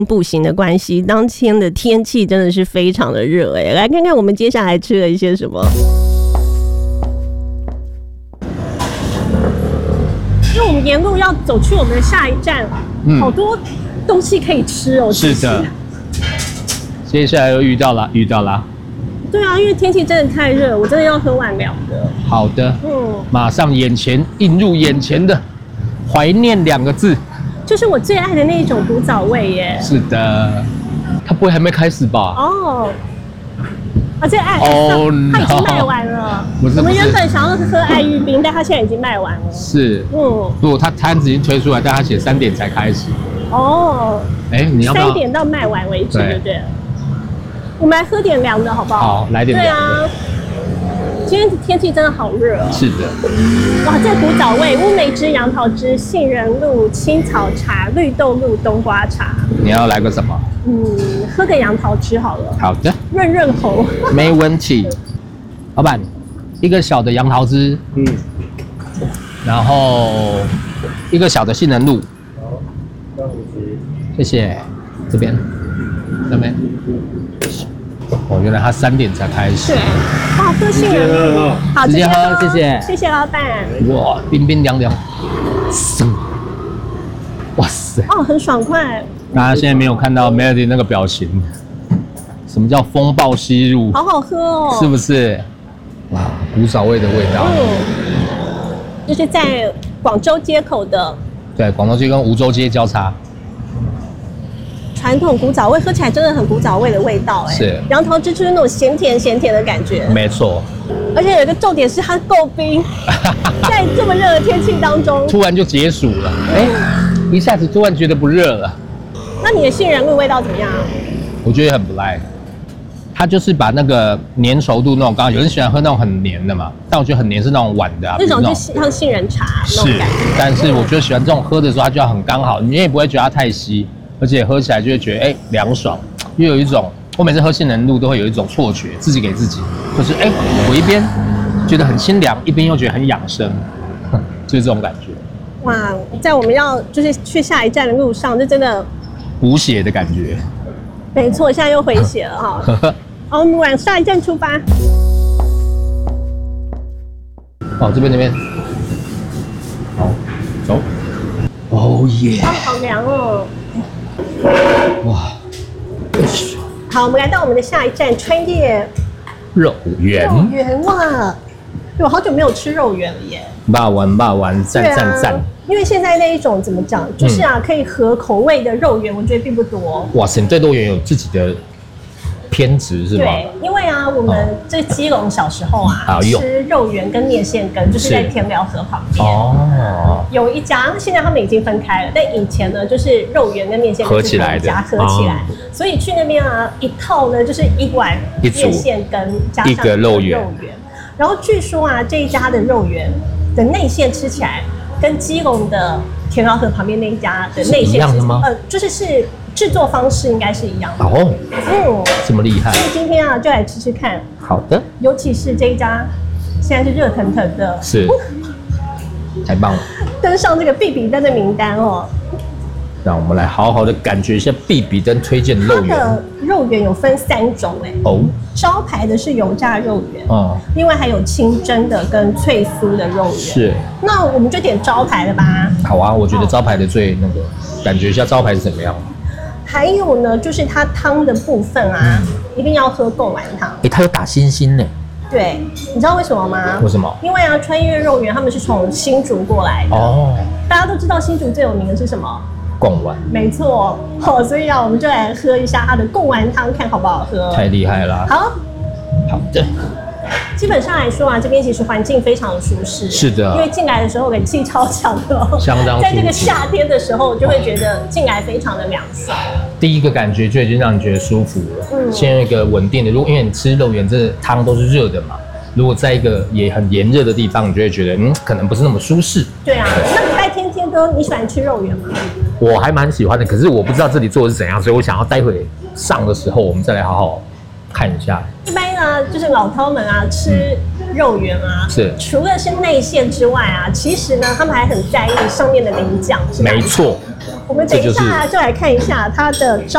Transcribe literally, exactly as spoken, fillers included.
步行的关系，当天的天气真的是非常的热哎、欸。来看看我们接下来吃了一些什么。因为我们沿路要走去我们的下一站，嗯、好多东西可以吃哦。 是的，接下来又遇到了，遇到了。 对啊，因为天气真的太热，我真的要喝碗凉的。 好的，嗯，马上眼前映入眼前的怀念两个字， 就是我最爱的那一种古早味耶。 是的，它不会还没开始吧？ 哦。啊，这爱哦， oh, no. 它已经卖完了。 不是， 我们原本想要喝爱玉冰，但它现在已经卖完了。 是，嗯，不，它摊子已经推出来，但它写三点才开始。 哦， 哎、欸，你要不要？ 三点到卖完为止，对不对？我们来喝点凉的好不好？ 好，来点凉的。 对啊，今天天气真的好热哦。 是的。 哇，这古早味乌梅汁、杨桃汁、杏仁露、青草茶、绿豆露、冬瓜茶。 你要来个什么？ 嗯，喝个杨桃汁好了。 好的， 润润喉。没问题。老板，一个小的杨桃汁，嗯，然后一个小的杏仁露。好，这样子。谢谢。这边，这边。哦，原来他三点才开始。 对，好，喝杏仁露。好， 直接喝，谢谢。 谢谢老板。 哇，冰冰凉凉。哇塞。 哦，很爽快。 大家现在没有看到 Melody 那个表情，什么叫风暴吸入？ 好好喝哦， 是不是？哇，古早味的味道。 嗯，就是在广州街口的。 对，广州街跟梧州街交叉。 传统古早味，喝起来真的很古早味的味道哎。是。杨桃汁就是那种咸甜咸甜的感觉。 没错。 而且有一个重点是它够冰，在这么热的天气当中， 突然就解暑了，哎、欸，一下子突然觉得不热了。 那你的杏仁露味道怎么样？ 我觉得很不赖，它就是把那个粘稠度那种，刚刚有人喜欢喝那种很黏的嘛，但我觉得很黏是那种碗的啊， 那种就像杏仁茶那种感觉。 但是我觉得喜欢这种喝的时候，它就要很刚好，你也不会觉得它太稀，而且喝起来就会觉得哎凉爽，又有一种我每次喝杏仁露都会有一种错觉，自己给自己，就是哎我一边觉得很清凉，一边又觉得很养生，就是这种感觉。 哇，在我们要就是去下一站的路上，就真的。 补血的感觉， 没错，现在又回血了哈。好，我们往下一站出发。 哦，这边这边，好，走。哦耶！ 哦，好凉哦。 哇！ 好，我们来到我们的下一站川叶肉圆。 肉圆哇！我好久没有吃肉圆了耶。 霸丸霸丸，赞赞赞！ 因为现在那一种怎么讲，就是啊，可以合口味的肉圆，我觉得并不多。 哇塞，你对肉圆有自己的偏执是吗？ 对，因为啊，我们这基隆小时候啊，吃肉圆跟面线羹，就是在田寮河旁边哦，有一家，现在他们已经分开了，但以前呢，就是肉圆跟面线羹合起来的， 合起来，所以去那边啊，一套呢就是一碗面线羹加上一个肉圆， 然后据说啊，这一家的肉圆的内馅吃起来。跟基隆的田寮河旁边那一家的内馅一样的吗？ 呃，就是是制作方式应该是一样的哦。嗯，这么厉害。 所以今天啊，就来吃吃看。 好的。 尤其是这一家，现在是热腾腾的。 是。太棒了。 登上这个必比登的名单哦。 让我们来好好的感觉一下必比登推荐的肉圆。 它的肉圆有分三种哎。哦。招牌的是油炸肉圆，嗯，另外还有清蒸的跟脆酥的肉圆。是。那我们就点招牌了吧？ 好啊，我觉得招牌的最那个，感觉一下招牌是怎么样。 还有呢，就是它汤的部分啊，嗯、一定要喝贡丸汤。 哎，它有打星星呢。 对，你知道为什么吗？ 为什么？ 因为啊，川叶肉圆他们是从新竹过来的。哦。大家都知道新竹最有名的是什么？ 贡丸。 没错，好，所以啊，我们就来喝一下它的贡丸汤，看好不好喝。 太厉害了。 好。 好的。 基本上来说啊，这边其实环境非常的舒适。 是的。 因为进来的时候冷气超强的， 相当舒适。 在这个夏天的时候，就会觉得进来非常的凉爽。 第一个感觉就已经让你觉得舒服了。嗯。先有一个稳定的，如果因为你吃肉圆，这汤都是热的嘛。如果在一个也很炎热的地方，你就会觉得嗯，可能不是那么舒适。 对啊，那礼拜天天哥，你喜欢吃肉圆吗？ 我还蛮喜欢的，可是我不知道这里做的是怎样，所以我想要待会上的时候，我们再来好好看一下。 一般呢，就是老饕们啊，吃肉圆啊， 是除了是内馅之外啊，其实呢，他们还很在意上面的淋酱。 没错， 我们等一下就来看一下它的招